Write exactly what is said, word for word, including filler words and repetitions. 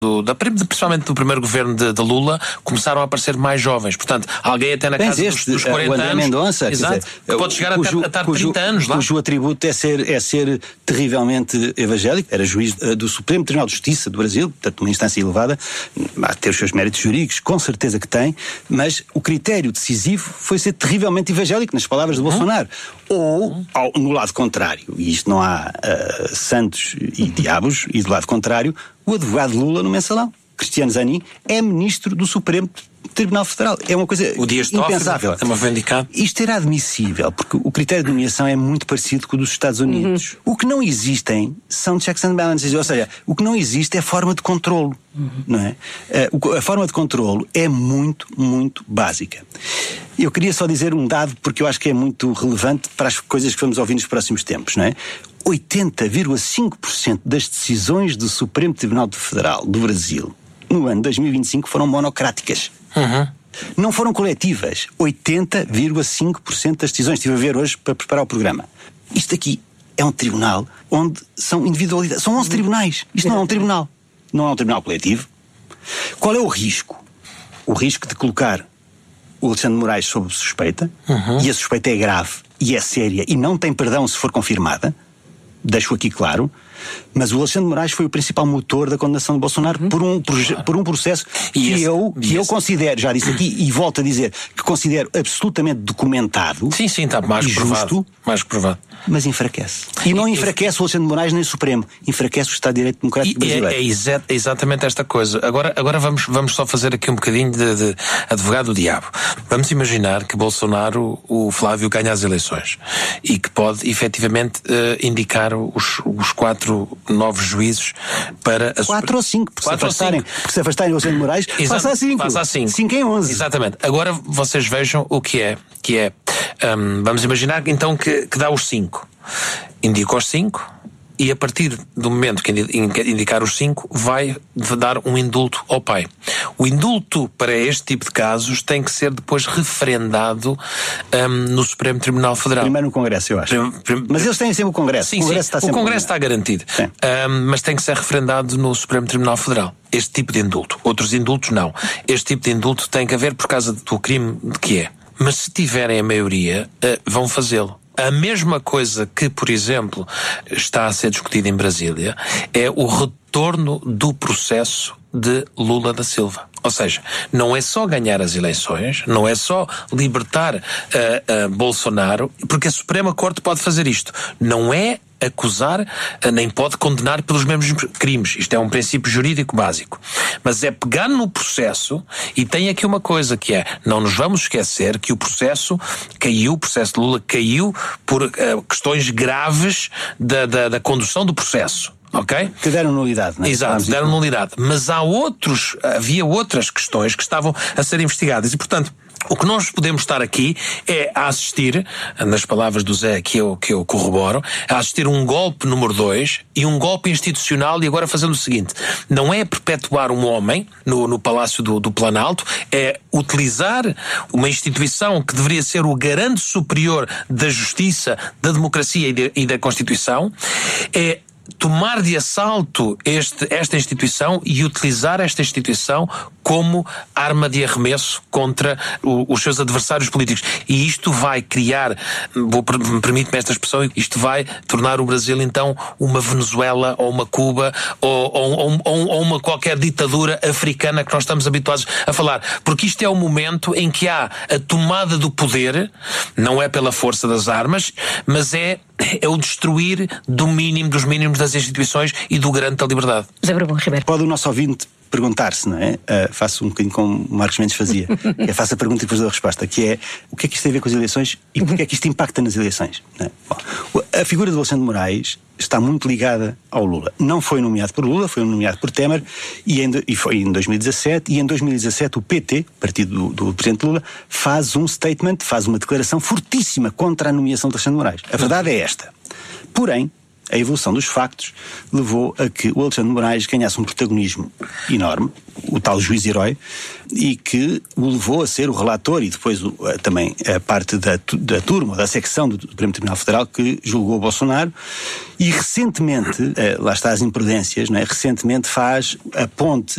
Do, da, principalmente do primeiro governo de, de Lula, começaram a aparecer mais jovens. Portanto, alguém até na Bem, casa este, dos, dos quarenta o André anos. Mendonça, exato, dizer, pode chegar cujo, até, a estar cujo, trinta anos lá. Cujo atributo é ser, é ser terrivelmente evangélico. Era juiz uh, do Supremo Tribunal de Justiça do Brasil, portanto, uma instância elevada, a ter os seus méritos jurídicos, com certeza que tem, mas o critério decisivo foi ser terrivelmente evangélico, nas palavras de Bolsonaro. Hum. Ou, ao, no lado contrário, e isto não há uh, santos e diabos, e do lado contrário, o advogado Lula no Mensalão, Cristiano Zanin, é ministro do Supremo Tribunal Federal. É uma coisa o Dias impensável. É uma vindicado. Isto era admissível, porque o critério de nomeação é muito parecido com o dos Estados Unidos. Uhum. O que não existem são checks and balances, ou seja, o que não existe é forma de controlo. Uhum. Não é? Uh, a forma de controlo é muito, muito básica. Eu queria só dizer um dado, porque eu acho que é muito relevante para as coisas que vamos ouvir nos próximos tempos, não é? oitenta vírgula cinco por cento das decisões do Supremo Tribunal Federal do Brasil no ano dois mil e vinte e cinco foram monocráticas. Uhum. Não foram coletivas. oitenta vírgula cinco por cento das decisões. Estive a ver hoje para preparar o programa. Isto aqui é um tribunal onde são individualidades. São onze tribunais. Isto não é um tribunal. Não é um tribunal coletivo. Qual é o risco? O risco de colocar o Alexandre de Moraes sob suspeita, uhum. e a suspeita é grave e é séria e não tem perdão se for confirmada. Deixo aqui claro, mas o Alexandre de Moraes foi o principal motor da condenação de Bolsonaro uhum. por, um, por um processo que, esse, eu, que eu considero, já disse aqui e volto a dizer, que considero absolutamente documentado. Sim, sim, está mais justo, provado, mais provado. Mas enfraquece. E não enfraquece o Alexandre de Moraes nem o Supremo, enfraquece o Estado de Direito Democrático brasileiro. É, é, exa- é exatamente esta coisa. Agora, agora vamos, vamos só fazer aqui um bocadinho de, de advogado do diabo. Vamos imaginar que Bolsonaro, o Flávio, ganha as eleições e que pode efetivamente uh, indicar os, os quatro novos juízes para... A quatro super... ou cinco, porque, quatro se afastarem, porque se afastarem o Alexandre de Moraes, Exato, passa a cinco. Passa a cinco. cinco em onze. Exatamente. Agora vocês vejam o que é. Que é um, vamos imaginar então que, que dá os cinco. Indica os cinco e a partir do momento que indicar os cinco vai dar um indulto ao pai. O indulto para este tipo de casos tem que ser depois referendado um, no Supremo Tribunal Federal. Primeiro no Congresso, eu acho. Prim, prim, mas eles têm sempre o Congresso. Sim, o Congresso, sim, está, o Congresso está garantido. Um, mas tem que ser referendado no Supremo Tribunal Federal. Este tipo de indulto. Outros indultos não. Este tipo de indulto tem que haver por causa do crime de que é. Mas se tiverem a maioria, uh, vão fazê-lo. A mesma coisa que, por exemplo, está a ser discutida em Brasília é o retorno do processo de Lula da Silva. Ou seja, não é só ganhar as eleições, não é só libertar uh, uh, Bolsonaro, porque a Suprema Corte pode fazer isto. Não é acusar, nem pode condenar pelos mesmos crimes. Isto é um princípio jurídico básico. Mas é pegar no processo, e tem aqui uma coisa que é, não nos vamos esquecer que o processo caiu, o processo de Lula caiu por uh, questões graves da, da, da condução do processo. Ok? Que deram nulidade, não é? Exato, deram nulidade. Mas há outros, havia outras questões que estavam a ser investigadas e, portanto, o que nós podemos estar aqui é a assistir, nas palavras do Zé que eu, que eu corroboro, a assistir um golpe número dois e um golpe institucional, e agora fazendo o seguinte, não é perpetuar um homem no, no Palácio do, do Planalto, é utilizar uma instituição que deveria ser o garante superior da justiça, da democracia e, de, e da Constituição, é tomar de assalto este, esta instituição e utilizar esta instituição como arma de arremesso contra o, os seus adversários políticos. E isto vai criar, vou, permite-me esta expressão, isto vai tornar o Brasil então uma Venezuela ou uma Cuba ou, ou, ou, ou uma qualquer ditadura africana que nós estamos habituados a falar. Porque isto é o momento em que há a tomada do poder, não é pela força das armas, mas é é o destruir do mínimo, dos mínimos das instituições e do garante da liberdade. José Bourbon Ribeiro. Pode o nosso ouvinte perguntar-se, não é? Uh, faço um bocadinho como o Marcos Mendes fazia. É, faço a pergunta e depois dou a resposta, que é, o que é que isto tem a ver com as eleições e porque é que isto impacta nas eleições? Não é? Bom, a figura de Alexandre de Moraes está muito ligada ao Lula. Não foi nomeado por Lula, foi nomeado por Temer, e, em, e foi em dois mil e dezassete, e em dois mil e dezassete o P T, partido do, do Presidente Lula, faz um statement, faz uma declaração fortíssima contra a nomeação de Alexandre de Moraes. A verdade é esta. Porém, a evolução dos factos levou a que o Alexandre de Moraes ganhasse um protagonismo enorme, o tal juiz-herói, e que o levou a ser o relator e depois o, também a parte da, da turma, da secção do Supremo Tribunal Federal que julgou Bolsonaro, e recentemente, lá está as imprudências, não é? Recentemente faz a ponte